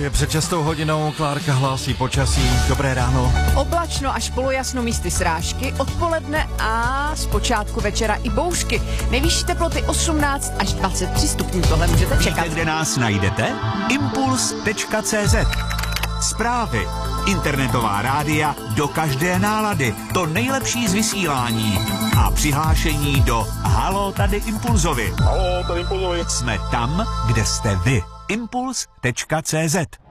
Je před 6 hodinou, Klárka hlásí počasí. Dobré ráno. Oblačno až polojasno, místy srážky, odpoledne a zpočátku večera i bouřky. Nejvyšší teploty 18 až 23 stupňů, tohle můžete čekat. Víte, kde nás najdete? Impuls.cz. Zprávy, internetová rádia do každé nálady, to nejlepší z vysílání a přihlášení do Halo, tady Impulzovi. Halo, tady Impulzovi. Jsme tam, kde jste vy. Impuls.cz.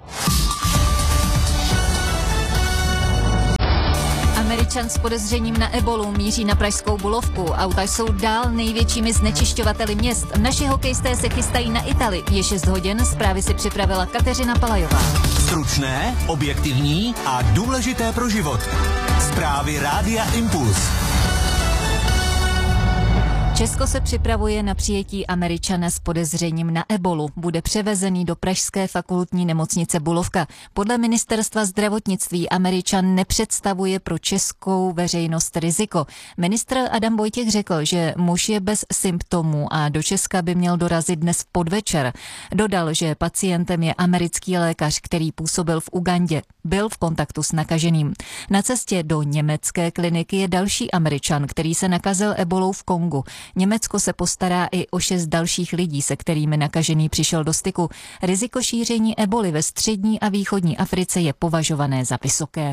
Američan s podezřením na ebolu míří na pražskou Bulovku. Auta jsou dál největšími znečišťovateli měst. Naši hokejisté se chystají na Itálii. Je 6 hodin, zprávy si připravila Kateřina Palajová. Stručné, objektivní a důležité pro život. Zprávy Rádia Impuls. Česko se připravuje na přijetí Američana s podezřením na ebolu. Bude převezený do pražské fakultní nemocnice Bulovka. Podle ministerstva zdravotnictví Američan nepředstavuje pro českou veřejnost riziko. Ministr Adam Vojtěch řekl, že muž je bez symptomů a do Česka by měl dorazit dnes v podvečer. Dodal, že pacientem je americký lékař, který působil v Ugandě. Byl v kontaktu s nakaženým. Na cestě do německé kliniky je další Američan, který se nakazil ebolou v Kongu. Německo se postará i o 6 dalších lidí, se kterými nakažený přišel do styku. Riziko šíření eboli ve střední a východní Africe je považované za vysoké.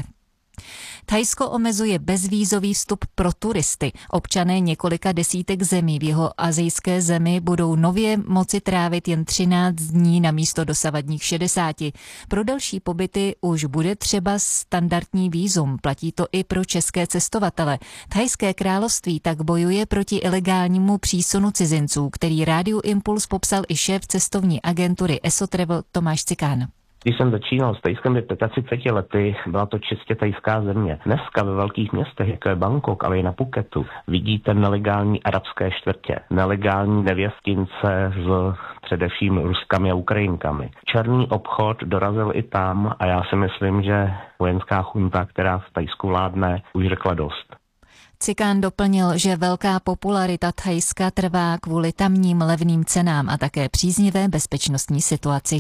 Thajsko omezuje bezvízový vstup pro turisty. Občané několika desítek zemí v jeho asijské zemi budou nově moci trávit jen 13 dní na místo dosavadních 60. Pro další pobyty už bude třeba standardní vízum. Platí to i pro české cestovatele. Thajské království tak bojuje proti ilegálnímu přísunu cizinců, který Rádiu Impuls popsal i šéf cestovní agentury ESO Travel Tomáš Cikán. Když jsem začínal s Thajskem před 35 lety, byla to čistě thajská země. Dneska ve velkých městech, jako je Bangkok, ale i na Phuketu, vidíte nelegální arabské čtvrtě, nelegální nevěstince s především Ruskami a Ukrajinkami. Černý obchod dorazil i tam a já si myslím, že vojenská chunta, která v Thajsku vládne, už řekla dost. Cikán doplnil, že velká popularita Thajska trvá kvůli tamním levným cenám a také příznivé bezpečnostní situaci.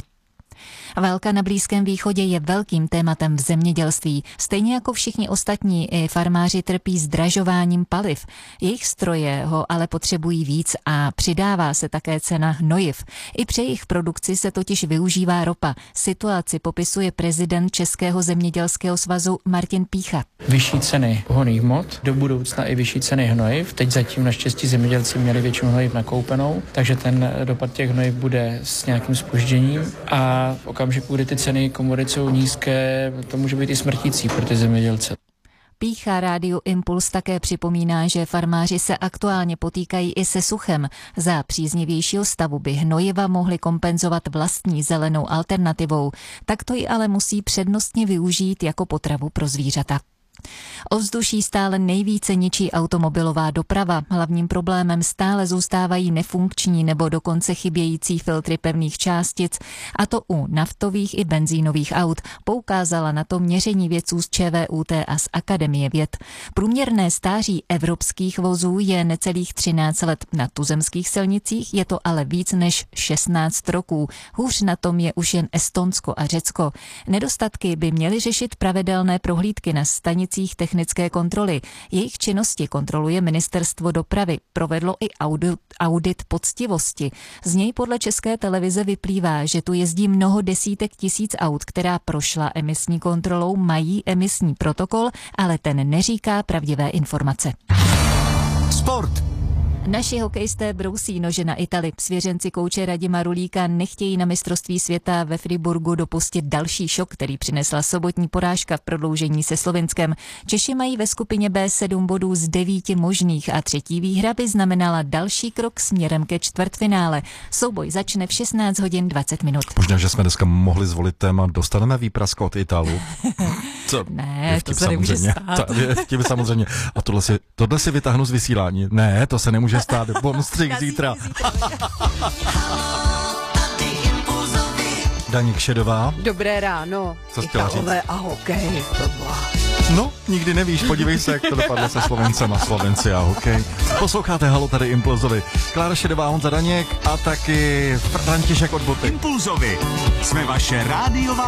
Válka na Blízkém východě je velkým tématem v zemědělství. Stejně jako všichni ostatní, i farmáři trpí zdražováním paliv. Jejich stroje ho ale potřebují víc a přidává se také cena hnojiv. I při jejich produkci se totiž využívá ropa. Situaci popisuje prezident Českého zemědělského svazu Martin Pícha. Vyšší ceny pohonných hmot, do budoucna i vyšší ceny hnojiv. Teď zatím naštěstí zemědělci měli většinu hnojiv nakoupenou, takže ten dopad těch hnojiv bude s nějakým zpožděním a v okamžiku, kdy ty ceny komodit jsou nízké, to může být i smrtící pro ty zemědělce. Pícha Rádiu Impuls také připomíná, že farmáři se aktuálně potýkají i se suchem. Za příznivějšího stavu by hnojiva mohli kompenzovat vlastní zelenou alternativou. Takto ji ale musí přednostně využít jako potravu pro zvířata. Ovzduší stále nejvíce ničí automobilová doprava. Hlavním problémem stále zůstávají nefunkční nebo dokonce chybějící filtry pevných částic, a to u naftových i benzínových aut. Poukázala na to měření vědců z ČVUT a z Akademie věd. Průměrné stáří evropských vozů je necelých 13 let. Na tuzemských silnicích je to ale víc než 16 roků. Hůř na tom je už jen Estonsko a Řecko. Nedostatky by měly řešit pravidelné prohlídky na stanicích technické kontroly. Jejich činnosti kontroluje Ministerstvo dopravy. Provedlo i audit poctivosti. Z něj podle České televize vyplývá, že tu jezdí mnoho desítek tisíc aut, která prošla emisní kontrolou, mají emisní protokol, ale ten neříká pravdivé informace. Sport. Naši hokejisté brousí nože na Itálii. Svěřenci kouče Radima Rulíka nechtějí na mistrovství světa ve Friburgu dopustit další šok, který přinesla sobotní porážka v prodloužení se Slovinskem. Češi mají ve skupině B 7 bodů z 9 možných a třetí výhra by znamenala další krok směrem ke čtvrtfinále. Souboj začne v 16 hodin 20 minut. Možná, že jsme dneska mohli zvolit téma Dostaneme výprask od Italů. Ne, to se nemůže stát. Vtip samozřejmě. A tohle si vytáhnu z vysílání. Ne, to se nemůže stát. Bonstřik zítra. Daník Šedová. Dobré ráno. Co jsi chtěla říct? A hokej. No, nikdy nevíš, podívej se, jak to dopadlo se Slovencem a Slovenci a hokej. Posloucháte Halo, tady Impulzovi. Klára Šedová, Honza Daněk a taky František od Boty. Impulzovi. Jsme vaše rádiová